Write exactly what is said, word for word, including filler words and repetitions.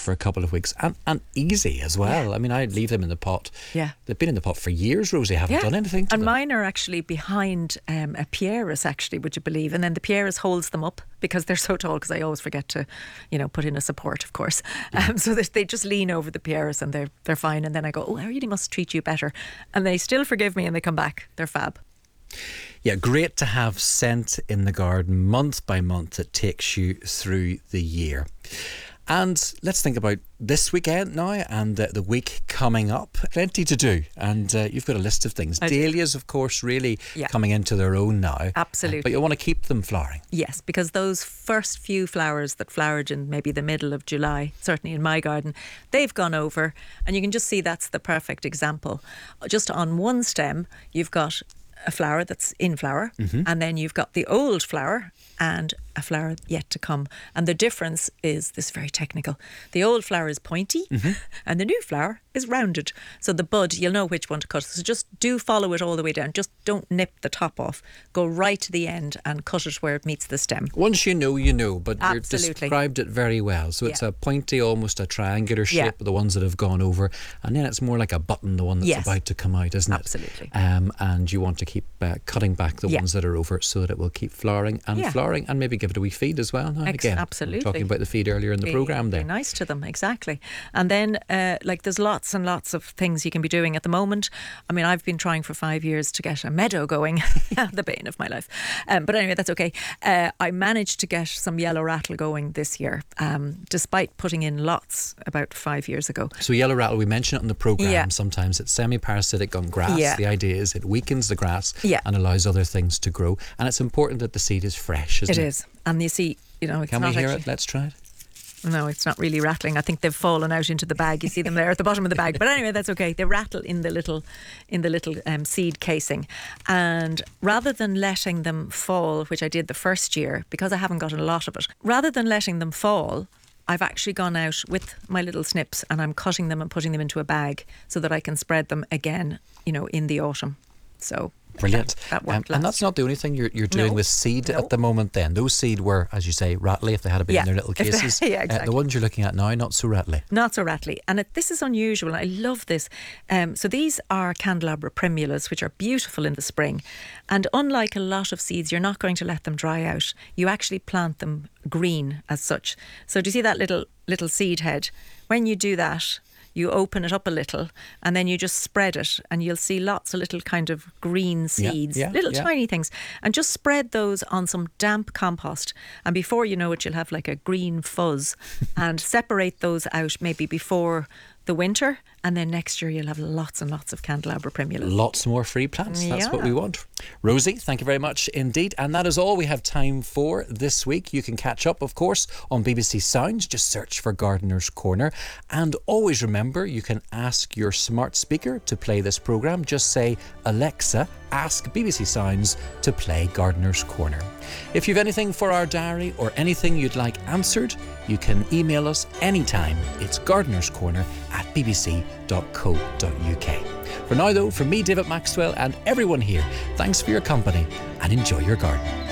for a couple of weeks, and, and easy as well. Yeah. I mean, I leave them in the pot. Yeah. They've been in the pot for years, Rosie. Haven't Yeah. done anything to and them. mine are actually behind um, a Pieris, actually, would you believe? And then the Pieris holds them up because they're so tall, because I always forget to, you know, put in a support, of course. Yeah. Um, so they, they just lean over the Pieris and they're, they're fine. And then I go, oh, I really must treat you better. And they still forgive me and they come back. They're fab. Yeah, great to have scent in the garden month by month that takes you through the year. And let's think about this weekend now and uh, the week coming up. Plenty to do, and uh, you've got a list of things. I Dahlias, of course, really yeah. coming into their own now. Absolutely. Uh, but you want to keep them flowering. Yes, because those first few flowers that flowered in maybe the middle of July, certainly in my garden, they've gone over, and you can just see that's the perfect example. Just on one stem, you've got a flower that's in flower, mm-hmm. and then you've got the old flower and a flower yet to come. And the difference is this very technical. The old flower is pointy, mm-hmm. and the new flower is rounded. So the bud, you'll know which one to cut. So just do follow it all the way down. Just don't nip the top off. Go right to the end and cut it where it meets the stem. Once you know, you know, but Absolutely. you described it very well. So it's yeah. a pointy, almost a triangular shape, yeah. the ones that have gone over. And then it's more like a button, the one that's yes. about to come out, isn't Absolutely. it? Absolutely. Um, and you want to keep uh, cutting back the yeah. ones that are over so that it will keep flowering and yeah. flowering, and maybe give it a wee feed as well. Now Ex- again, absolutely. We were talking about the feed earlier in the be, programme there. Be nice to them, exactly. And then, uh, like, there's lots and lots of things you can be doing at the moment. I mean, I've been trying for five years to get a meadow going, the bane of my life. Um, but anyway, that's okay. Uh, I managed to get some yellow rattle going this year, um, despite putting in lots about five years ago. So yellow rattle, we mention it on the programme yeah. sometimes. It's semi-parasitic on grass. Yeah. The idea is it weakens the grass yeah. and allows other things to grow. And it's important that the seed is fresh, isn't it? It is. And you see, you know, it's Can not we hear actually, it? Let's try it. No, it's not really rattling. I think they've fallen out into the bag. You see them there at the bottom of the bag. But anyway, that's okay. They rattle in the little, in the little um, seed casing. And rather than letting them fall, which I did the first year, because I haven't got a lot of it, rather than letting them fall, I've actually gone out with my little snips and I'm cutting them and putting them into a bag so that I can spread them again, you know, in the autumn. So brilliant. That, that um, and that's not the only thing you're, you're doing no, with seed no. at the moment then. Those seed were, as you say, rattly if they had been yeah. in their little cases. yeah, exactly. uh, the ones you're looking at now, not so rattly. Not so rattly. And it, this is unusual. I love this. Um, so these are Candelabra primulas, which are beautiful in the spring. And unlike a lot of seeds, you're not going to let them dry out. You actually plant them green as such. So do you see that little little seed head? When you do that, you open it up a little and then you just spread it and you'll see lots of little kind of green seeds, yeah, yeah, little yeah. tiny things, and just spread those on some damp compost, and before you know it you'll have like a green fuzz and separate those out maybe before the winter, and then next year you'll have lots and lots of Candelabra primulas. Lots more free plants. That's yeah. what we want. Rosie, thank you very much indeed. And that is all we have time for this week. You can catch up, of course, on B B C Sounds. Just search for Gardener's Corner. And always remember, you can ask your smart speaker to play this programme. Just say, Alexa, ask B B C Sounds to play Gardener's Corner. If you've anything for our diary or anything you'd like answered, you can email us anytime. It's gardenerscorner at b b c dot co dot u k. For now though, from me, David Maxwell, and everyone here, thanks for your company and enjoy your garden.